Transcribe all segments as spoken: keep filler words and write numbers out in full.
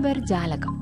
Cyber ജാലകം.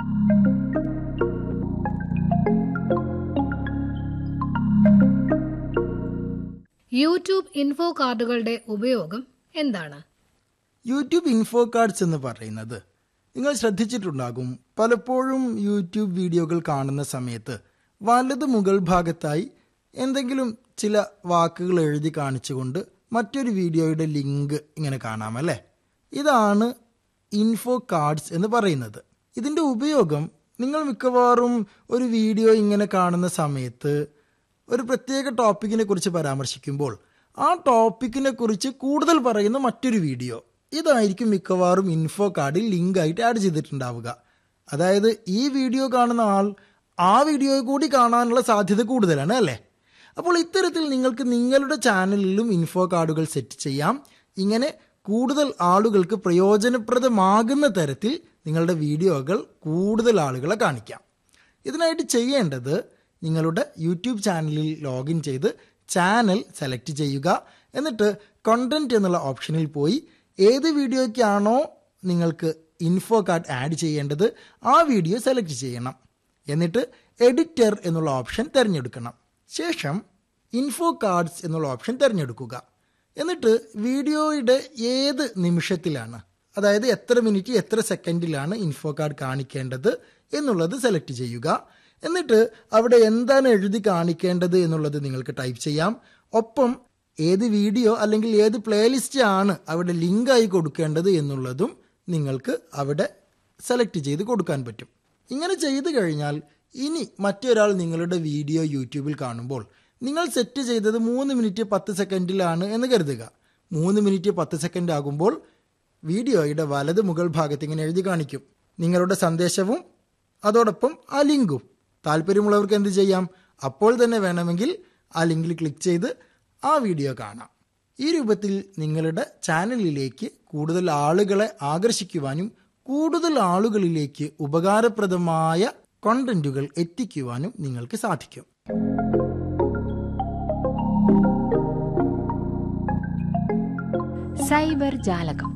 YouTube info കാർഡുകളുടെ ഉപയോഗം എന്താണ്? യൂട്യൂബ് ഇൻഫോ കാർഡ്സ് എന്ന് പറയുന്നത് നിങ്ങൾ ശ്രദ്ധിച്ചിട്ടുണ്ടാകും, പലപ്പോഴും യൂട്യൂബ് വീഡിയോകൾ കാണുന്ന സമയത്ത് വലത് മുകൾ ഭാഗത്തായി എന്തെങ്കിലും ചില വാക്കുകൾ എഴുതി കാണിച്ചുകൊണ്ട് മറ്റൊരു വീഡിയോയുടെ ലിങ്ക് ഇങ്ങനെ കാണാമല്ലേ. ഇതാണ് ഇൻഫോ കാർഡ്സ് എന്ന് പറയുന്നത്. ഇതിൻ്റെ ഉപയോഗം, നിങ്ങൾ മിക്കവാറും ഒരു വീഡിയോ ഇങ്ങനെ കാണുന്ന സമയത്ത് ഒരു പ്രത്യേക ടോപ്പിക്കിനെ കുറിച്ച് പരാമർശിക്കുമ്പോൾ ആ ടോപ്പിക്കിനെ കുറിച്ച് കൂടുതൽ പറയുന്ന മറ്റൊരു വീഡിയോ, ഇതായിരിക്കും മിക്കവാറും ഇൻഫോ കാർഡിൽ ലിങ്കായിട്ട് ആഡ് ചെയ്തിട്ടുണ്ടാവുക. അതായത് ഈ വീഡിയോ കാണുന്ന ആൾ ആ വീഡിയോ കൂടി കാണാനുള്ള സാധ്യത കൂടുതലാണ് അല്ലേ. അപ്പോൾ ഇത്തരത്തിൽ നിങ്ങൾക്ക് നിങ്ങളുടെ ചാനലിലും ഇൻഫോ കാർഡുകൾ സെറ്റ് ചെയ്യാം. ഇങ്ങനെ കൂടുതൽ ആളുകൾക്ക് പ്രയോജനപ്രദമാകുന്ന തരത്തിൽ നിങ്ങളുടെ വീഡിയോകൾ കൂടുതൽ ആളുകളെ കാണിക്കാം. ഇതിനായിട്ട് ചെയ്യേണ്ടത്, നിങ്ങളുടെ യൂട്യൂബ് ചാനലിൽ ലോഗിൻ ചെയ്ത് ചാനൽ സെലക്ട് ചെയ്യുക. എന്നിട്ട് കണ്ടന്റ് എന്നുള്ള ഓപ്ഷനിൽ പോയി ഏത് വീഡിയോയ്ക്കാണോ നിങ്ങൾക്ക് ഇൻഫോ കാർഡ് ആഡ് ചെയ്യേണ്ടത് ആ വീഡിയോ സെലക്ട് ചെയ്യണം. എന്നിട്ട് എഡിറ്റർ എന്നുള്ള ഓപ്ഷൻ തിരഞ്ഞെടുക്കണം. ശേഷം ഇൻഫോ കാർഡ്സ് എന്നുള്ള ഓപ്ഷൻ തിരഞ്ഞെടുക്കുക. എന്നിട്ട് വീഡിയോയുടെ ഏത് നിമിഷത്തിലാണ്, അതായത് എത്ര മിനിറ്റ് എത്ര സെക്കൻഡിലാണ് ഇൻഫോ കാർഡ് കാണിക്കേണ്ടത് എന്നുള്ളത് സെലക്ട് ചെയ്യുക. എന്നിട്ട് അവിടെ എന്താണ് എഴുതി കാണിക്കേണ്ടത് എന്നുള്ളത് നിങ്ങൾക്ക് ടൈപ്പ് ചെയ്യാം. ഒപ്പം ഏത് വീഡിയോ അല്ലെങ്കിൽ ഏത് പ്ലേലിസ്റ്റ് ആണ് അവിടെ ലിങ്കായി കൊടുക്കേണ്ടത് എന്നുള്ളതും നിങ്ങൾക്ക് അവിടെ സെലക്ട് ചെയ്ത് കൊടുക്കാൻ പറ്റും. ഇങ്ങനെ ചെയ്തു കഴിഞ്ഞാൽ ഇനി മറ്റൊരാൾ നിങ്ങളുടെ വീഡിയോ യൂട്യൂബിൽ കാണുമ്പോൾ നിങ്ങൾ സെറ്റ് ചെയ്തത് മൂന്ന് മിനിറ്റ് പത്ത് സെക്കൻഡിലാണ് എന്ന് കരുതുക. മൂന്ന് മിനിറ്റ് പത്ത് സെക്കൻഡ് ആകുമ്പോൾ വീഡിയോയുടെ വലത് മുകൾ ഭാഗത്ത് ഇങ്ങനെ എഴുതി കാണിക്കും നിങ്ങളുടെ സന്ദേശവും അതോടൊപ്പം ആ ലിങ്കും. താല്പര്യമുള്ളവർക്ക് എന്ത് ചെയ്യാം, അപ്പോൾ തന്നെ വേണമെങ്കിൽ ആ ലിങ്കിൽ ക്ലിക്ക് ചെയ്ത് ആ വീഡിയോ കാണാം. ഈ രൂപത്തിൽ നിങ്ങളുടെ ചാനലിലേക്ക് കൂടുതൽ ആളുകളെ ആകർഷിക്കുവാനും കൂടുതൽ ആളുകളിലേക്ക് ഉപകാരപ്രദമായ കണ്ടന്റുകൾ എത്തിക്കുവാനും നിങ്ങൾക്ക് സാധിക്കും. സൈബർ ജാലകം.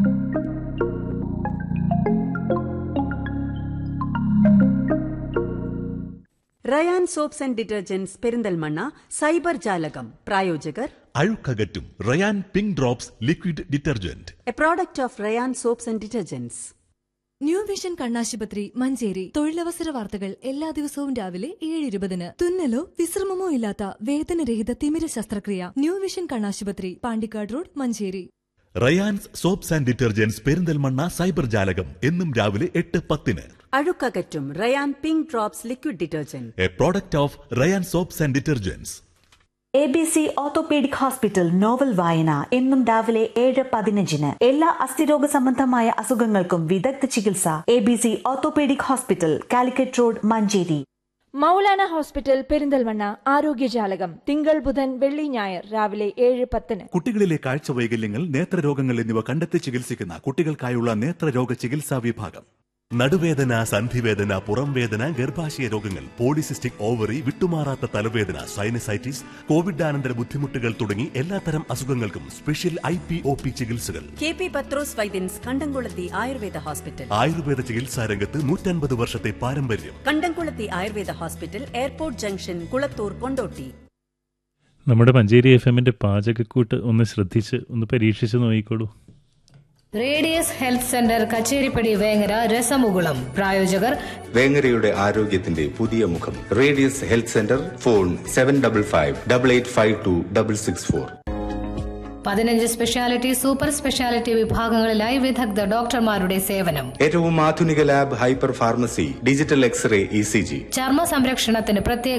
Ryan soaps and detergents Perinthalmanna cyber ജാലകം. പ്രായോജകർ അഴുക്കകറ്റും Ryan pink drops liquid detergent, A product of Ryan soaps and detergents. New vision കണ്ണാശുപത്രി മഞ്ചേരി. തൊഴിലവസര വാർത്തകൾ എല്ലാ ദിവസവും രാവിലെ ഏഴ് ഇരുപതിന്. തുന്നലോ വിശ്രമമോ ഇല്ലാത്ത വേദനരഹിത തിമിര ശസ്ത്രക്രിയ. ന്യൂ വിഷൻ കണ്ണാശുപത്രി, Pandikkad road, Manjeri. Rayan's soaps and detergents Perinthalmanna cyber ജാലകം എന്നും രാവിലെ എട്ട് പത്തിന്. അഴുക്കകറ്റും Ryan pink drops liquid detergent, A product of Ryan soaps and detergents. A B C orthopaedic hospital novel വായന എന്നും രാവിലെ ഏഴ് പതിനഞ്ചിന്. എല്ലാ അസ്ഥിരോഗ സംബന്ധമായ അസുഖങ്ങൾക്കും വിദഗ്ധ ചികിത്സ. A B C orthopaedic hospital, Calicut road, Manjeri. Maulana hospital Perinthalmanna ആരോഗ്യജാലകം തിങ്കൾ ബുധൻ വെള്ളി ഞായർ രാവിലെ ഏഴ് പത്തിന്. കുട്ടികളിലെ കാഴ്ച വൈകല്യങ്ങൾ, നേത്രരോഗങ്ങൾ എന്നിവ കണ്ടെത്തി ചികിത്സിക്കുന്ന കുട്ടികൾക്കായുള്ള നേത്രരോഗ ചികിത്സാ വിഭാഗം. നടുവേദന, സന്ധിവേദന, പുറംവേദന, ഗർഭാശയ രോഗങ്ങൾ, പോളിസിസ്റ്റിക് ഓവറി, വിട്ടുമാറാത്ത തലവേദന, സൈനസൈറ്റിസ്, കോവിഡാനന്തര ബുദ്ധിമുട്ടുകൾ തുടങ്ങി എല്ലാത്തരം അസുഖങ്ങൾക്കും special I P O P ചികിത്സകൾ. കെ പി പത്രോസ് വൈദ്യൻസ് കണ്ടംകുളത്തി ആയുർവേദ ഹോസ്പിറ്റൽ. ആയുർവേദ ചികിത്സാ രംഗത്ത് നൂറ്റൻപത് വർഷത്തെ പാരമ്പര്യം. കണ്ടംകുളത്തി Ayurveda hospital, airport junction, Kulathur, Kondotty. നമ്മുടെ മഞ്ചേരി എഫ് എമ്മിന്റെ പാചകക്കൂട്ട് ഒന്ന് ശ്രദ്ധിച്ച് ഒന്ന് പരീക്ഷിച്ച് നോക്കിക്കോളൂ. Radius health centre, Kacheripadi, Vengara, രസമുകുളം. പ്രായോജകർ വേങ്ങരയുടെ ആരോഗ്യത്തിന്റെ പുതിയ മുഖം. Radius health centre. Phone seven double five double eight five to double six four. പതിനഞ്ച് സ്പെഷ്യാലിറ്റി, സൂപ്പർ സ്പെഷ്യാലിറ്റി വിഭാഗങ്ങളിലായി വിദഗ്ധ ഡോക്ടർമാരുടെ സേവനം. ഏറ്റവും ആധുനിക lab, hyper pharmacy, digital x-ray, E C G. ചർമ്മ സംരക്ഷണത്തിന് പ്രത്യേക